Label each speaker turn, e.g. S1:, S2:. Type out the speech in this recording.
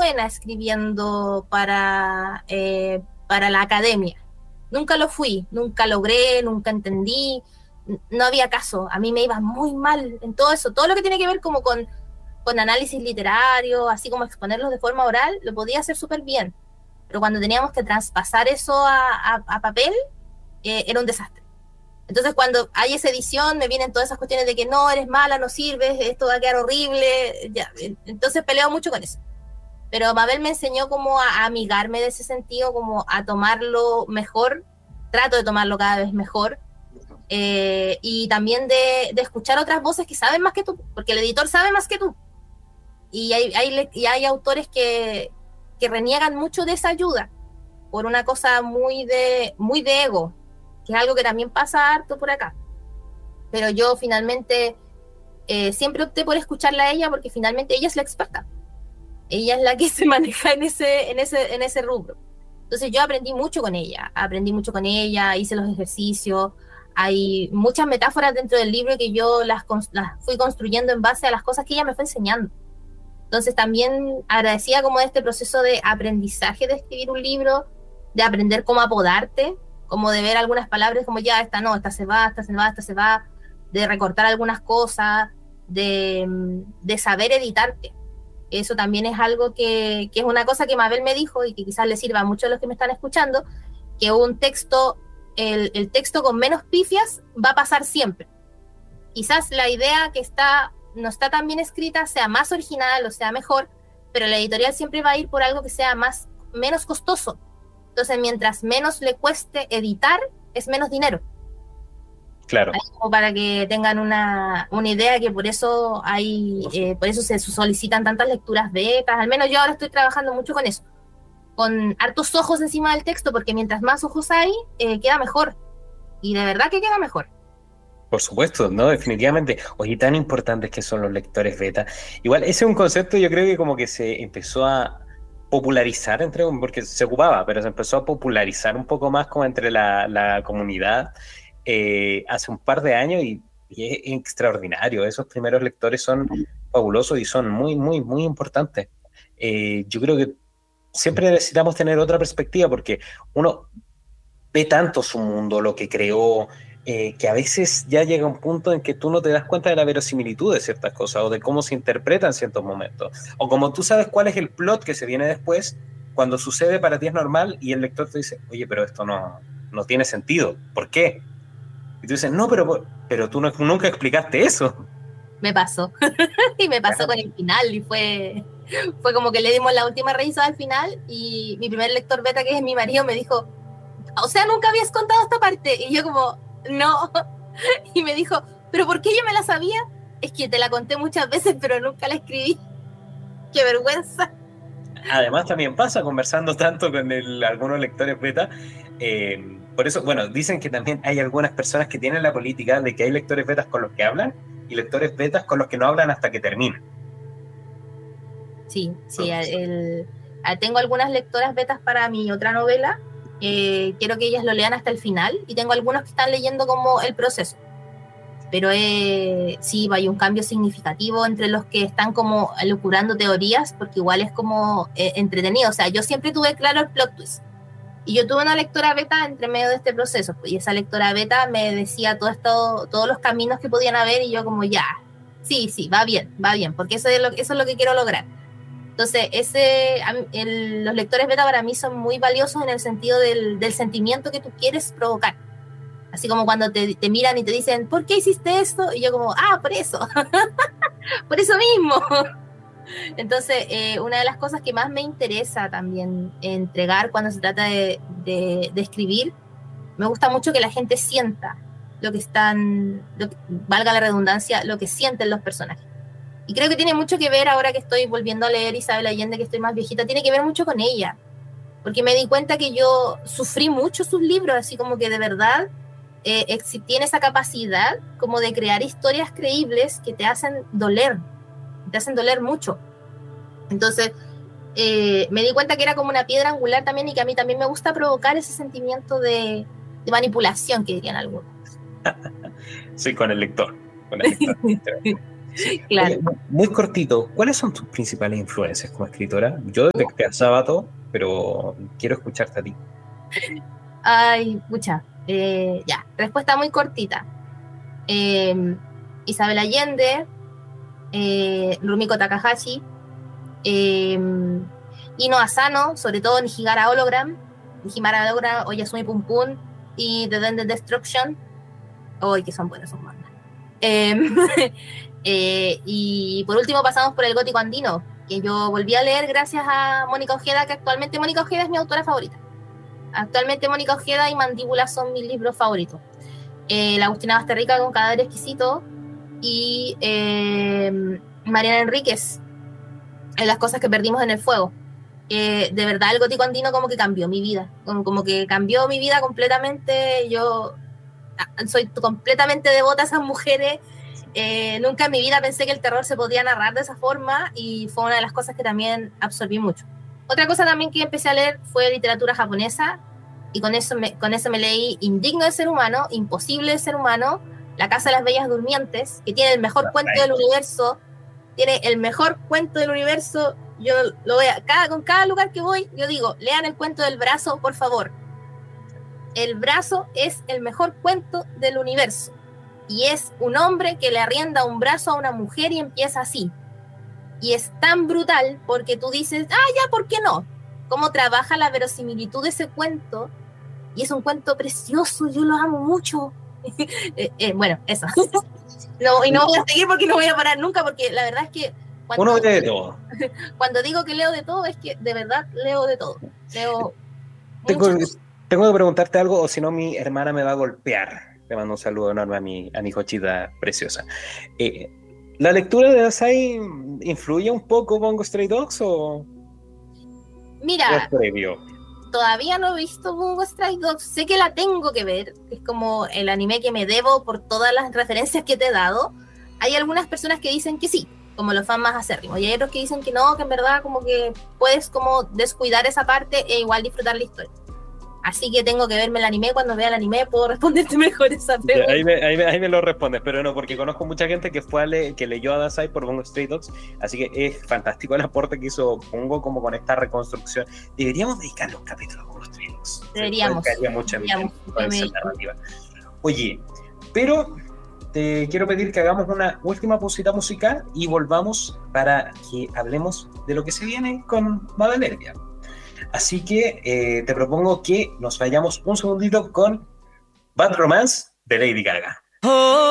S1: buena escribiendo para la academia. Nunca lo fui, nunca logré, nunca entendí, no había caso. A mí me iba muy mal en todo eso. Todo lo que tiene que ver como con análisis literario, así como exponerlos de forma oral, lo podía hacer súper bien. Pero cuando teníamos que traspasar eso a papel, era un desastre. Entonces cuando hay esa edición me vienen todas esas cuestiones de que no, eres mala, no sirves, esto va a quedar horrible, ya. Entonces peleo mucho con eso. Pero Mabel me enseñó como a amigarme de ese sentido, como a tomarlo mejor, trato de tomarlo cada vez mejor, y también de escuchar otras voces que saben más que tú, porque el editor sabe más que tú. Y hay autores que reniegan mucho de esa ayuda por una cosa muy de ego, que es algo que también pasa harto por acá. Pero yo finalmente siempre opté por escucharla a ella porque finalmente ella es la experta. Ella es la que se maneja en ese rubro. Entonces yo aprendí mucho con ella, hice los ejercicios, hay muchas metáforas dentro del libro que yo las fui construyendo en base a las cosas que ella me fue enseñando. Entonces también agradecía como este proceso de aprendizaje de escribir un libro, de aprender cómo apodarte, como de ver algunas palabras como ya, esta no, esta se va, de recortar algunas cosas, de saber editarte. Eso también es algo que es una cosa que Mabel me dijo y que quizás le sirva a muchos de los que me están escuchando, que un texto, el texto con menos pifias va a pasar siempre. Quizás la idea que no está tan bien escrita sea más original o sea mejor, pero la editorial siempre va a ir por algo que sea menos costoso. Entonces, mientras menos le cueste editar, es menos dinero.
S2: Claro.
S1: Como para que tengan una idea, que por eso por eso se solicitan tantas lecturas betas. Al menos yo ahora estoy trabajando mucho con eso, con hartos ojos encima del texto, porque mientras más ojos hay, queda mejor. Y de verdad que queda mejor.
S2: Por supuesto, ¿no? Definitivamente. Oye, tan importantes que son los lectores beta. Igual, ese es un concepto, yo creo que como que se empezó a popularizar porque se ocupaba, pero se empezó a popularizar un poco más como entre la comunidad hace un par de años y es extraordinario. Esos primeros lectores son fabulosos y son muy, muy, muy importantes. Yo creo que siempre necesitamos tener otra perspectiva porque uno ve tanto su mundo, lo que creó, que a veces ya llega un punto en que tú no te das cuenta de la verosimilitud de ciertas cosas o de cómo se interpretan ciertos momentos. O como tú sabes cuál es el plot que se viene después, cuando sucede para ti es normal y el lector te dice, oye, pero esto no tiene sentido. ¿Por qué? Y tú dices, no, pero tú nunca explicaste eso.
S1: Me pasó. Y me pasó con el final y fue como que le dimos la última revisada al final y mi primer lector beta, que es mi marido, me dijo, o sea, nunca habías contado esta parte. Y yo como, no. Y me dijo, ¿pero por qué yo me la sabía? Es que te la conté muchas veces, pero nunca la escribí. ¡Qué vergüenza!
S2: Además también pasa conversando tanto con algunos lectores beta. Por eso, bueno, dicen que también hay algunas personas que tienen la política de que hay lectores betas con los que hablan y lectores betas con los que no hablan hasta que terminan.
S1: Sí, tengo algunas lectoras betas para mi otra novela. Quiero que ellas lo lean hasta el final y tengo algunos que están leyendo como el proceso. Pero sí, hay un cambio significativo entre los que están como locurando teorías, porque igual es como entretenido. O sea, yo siempre tuve claro el plot twist. Y yo tuve una lectora beta entre medio de este proceso, y esa lectora beta me decía todos los caminos que podían haber, y yo como ya, sí, va bien, porque eso es lo que quiero lograr. Entonces, los lectores beta para mí son muy valiosos en el sentido del sentimiento que tú quieres provocar. Así como cuando te miran y te dicen, ¿por qué hiciste esto? Y yo como, por eso, por eso mismo. Entonces, una de las cosas que más me interesa también entregar cuando se trata de escribir, me gusta mucho que la gente sienta valga la redundancia, lo que sienten los personajes. Y creo que tiene mucho que ver, ahora que estoy volviendo a leer Isabel Allende, que estoy más viejita, tiene que ver mucho con ella. Porque me di cuenta que yo sufrí mucho sus libros, así como que de verdad tiene esa capacidad como de crear historias creíbles que te hacen doler mucho. Entonces, me di cuenta que era como una piedra angular también, y que a mí también me gusta provocar ese sentimiento de manipulación, que dirían algunos.
S2: Sí, con el lector. Con el lector.
S1: Claro.
S2: Oye, muy cortito, ¿cuáles son tus principales influencias como escritora? Yo detecté a Sábato, pero quiero escucharte a ti.
S1: Ay, pucha. Ya, respuesta muy cortita. Eh, Isabel Allende, Rumiko Takahashi, eh, Ino Asano, sobre todo en Higara Hologram, Oyasumi Pum Pum y The Then Destruction. Hoy que son buenos, son bandas. Eh, y por último pasamos por el gótico andino, que yo volví a leer gracias a Mónica Ojeda, que actualmente Mónica Ojeda es mi autora favorita. Actualmente Mónica Ojeda y Mandíbula son mis libros favoritos. La Agustina Basterrica con Cadáver Exquisito y Mariana Enríquez, Las cosas que perdimos en el fuego. De verdad el gótico andino como que cambió mi vida, como que cambió mi vida completamente. Yo soy completamente devota a esas mujeres. Nunca en mi vida pensé que el terror se podía narrar de esa forma y fue una de las cosas que también absorbí mucho. Otra cosa también que empecé a leer fue literatura japonesa y con eso me leí Indigno de ser humano, Imposible de ser humano, La casa de las bellas durmientes, que tiene el mejor cuento del universo. Tiene el mejor cuento del universo. Yo lo veo con cada lugar que voy, yo digo, lean el cuento del brazo, por favor. El brazo es el mejor cuento del universo. Y es un hombre que le arrienda un brazo a una mujer y empieza así. Y es tan brutal porque tú dices, ya, ¿por qué no? Cómo trabaja la verosimilitud de ese cuento. Y es un cuento precioso, yo lo amo mucho. Bueno, eso. No, y no voy a seguir porque no voy a parar nunca, porque la verdad es que
S2: Uno lee de todo.
S1: Cuando digo que leo de todo, es que de verdad leo de todo. Leo
S2: tengo que preguntarte algo, o si no mi hermana me va a golpear. Le mando un saludo enorme a mi cochita preciosa. ¿La lectura de Asai influye un poco Bungo Stray Dogs o...?
S1: Mira,
S2: previo?
S1: Todavía no he visto Bungo Stray Dogs. Sé que la tengo que ver. Es como el anime que me debo por todas las referencias que te he dado. Hay algunas personas que dicen que sí, como los fans más acérrimos. Y hay otros que dicen que no, que en verdad como que puedes como descuidar esa parte e igual disfrutar la historia. Así que tengo que verme el anime. Cuando vea el anime puedo responderte mejor esa pregunta.
S2: Ahí me lo respondes, pero no, porque conozco mucha gente que que leyó a Dasai por Bungo Stray Dogs, así que es fantástico el aporte que hizo Bungo como con esta reconstrucción. Deberíamos dedicar un capítulo a Bungo Stray Dogs.
S1: Deberíamos.
S2: Mucho en esa narrativa. Oye, pero te quiero pedir que hagamos una última pausita musical y volvamos para que hablemos de lo que se viene con Madalerbia. Así que te propongo que nos vayamos un segundito con Bad Romance de Lady Gaga.